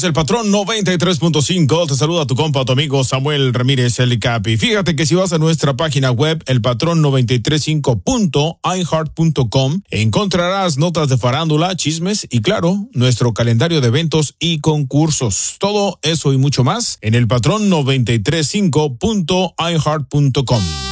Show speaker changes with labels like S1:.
S1: El patrón 93.5, te saluda tu compa, tu amigo Samuel Ramírez, el Capi. Fíjate que si vas a nuestra página web, elpatrón935.iheart.com, encontrarás notas de farándula, chismes y, claro, nuestro calendario de eventos y concursos. Todo eso y mucho más en elpatrón935.iheart.com.